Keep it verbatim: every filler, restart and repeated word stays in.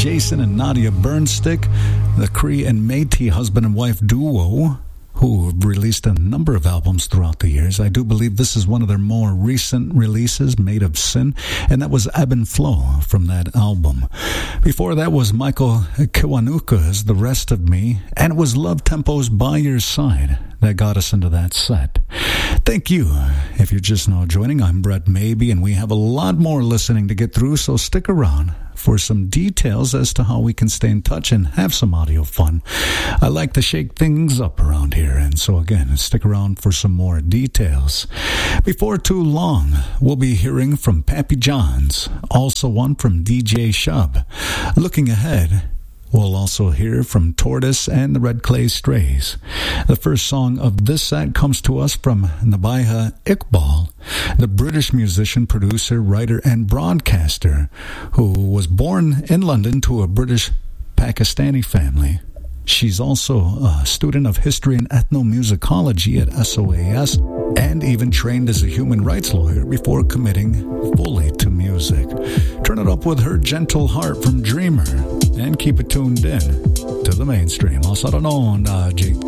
Jason and Nadia Burnstick, the Cree and Métis husband and wife duo, who have released a number of albums throughout the years. I do believe this is one of their more recent releases, Made of Sin, and that was Ebb and Flow from that album. Before that was Michael Kiwanuka's The Rest of Me, and it was Love Tempo's By Your Side that got us into that set. Thank you. If you're just now joining, I'm Brett Maybe, and we have a lot more listening to get through, so stick around for some details as to how we can stay in touch and have some audio fun. I like to shake things up around here, and so again, stick around for some more details. Before too long, we'll be hearing from Pappy Johns, also one from D J Shub. Looking ahead, we'll also hear from Tortoise and the Red Clay Strays. The first song of this set comes to us from Nabiha Iqbal, the British musician, producer, writer, and broadcaster who was born in London to a British Pakistani family. She's also a student of history and ethnomusicology at S O A S and even trained as a human rights lawyer before committing fully to music. Turn it up with her gentle heart from Dreamer and keep it tuned in to the mainstream. I'll